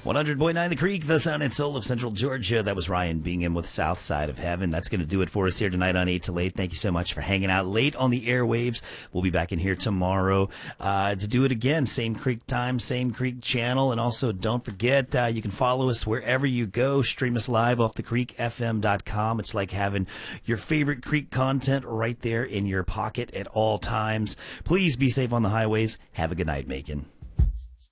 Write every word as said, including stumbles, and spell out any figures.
one hundred point nine The Creek, the sound and soul of Central Georgia. That was Ryan Bingham with South Side of Heaven. That's going to do it for us here tonight on eight to eight. Thank you so much for hanging out late on the airwaves. We'll be back in here tomorrow uh, to do it again. Same Creek time, same Creek channel. And also, don't forget, uh, you can follow us wherever you go. Stream us live off the creek f m dot com. It's like having your favorite Creek content right there in your pocket at all times. Please be safe on the highways. Have a good night, Macon.